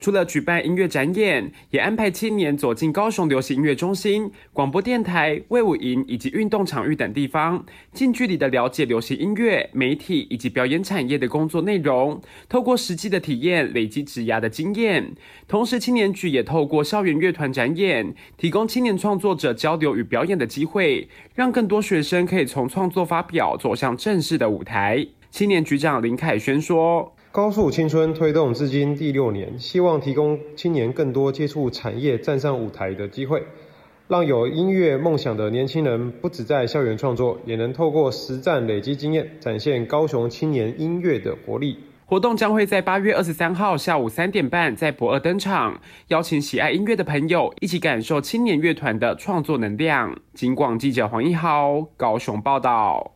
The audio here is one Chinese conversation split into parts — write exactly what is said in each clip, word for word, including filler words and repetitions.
除了举办音乐展演，也安排青年走进高雄流行音乐中心、广播电台、卫武营以及运动场域等地方，近距离的了解流行音乐、媒体以及表演产业的工作内容，透过实际的体验累积职涯的经验。同时，青年局也透过校园乐团展演，提供青年创作者交流与表演的机会，让更多学生可以从创作发表走向正式的舞台。青年局长林凯轩说， 高速青春推动至今第六年，希望提供青年更多接触产业、站上舞台的机会，让有音乐梦想的年轻人不只在校园创作，也能透过实战累积经验，展现高雄青年音乐的活力。 活动将会在八月二十三号下午三点半在博二登场，邀请喜爱音乐的朋友一起感受青年乐团的创作能量。警广记者黄一豪高雄报道。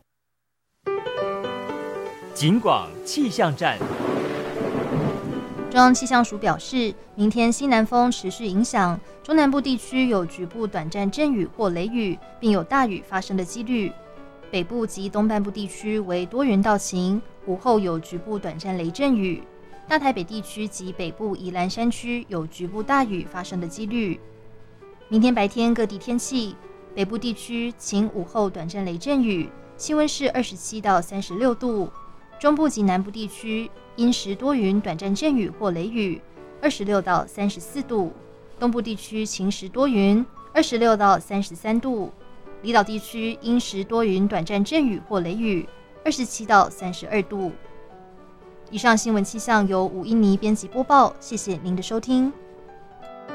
警广气象站。 中央气象署表示，明天西南风持续影响，中南部地区有局部短暂阵雨或雷雨，并有大雨发生的几率。北部及东半部地区为多云到晴，午后有局部短暂雷阵雨。大台北地区及北部宜兰山区有局部大雨发生的几率。明天白天各地天气，北部地区晴，午后短暂雷阵雨，气温是二十七到三十六度。中部及南部地区阴时多云，短暂阵雨或雷雨，二十六到三十四度；东部地区晴时多云，二十六到三十三度；离岛地区阴时多云，短暂阵雨或雷雨，二十七到三十二度。以上新闻气象由吴依妮编辑播报，谢谢您的收听。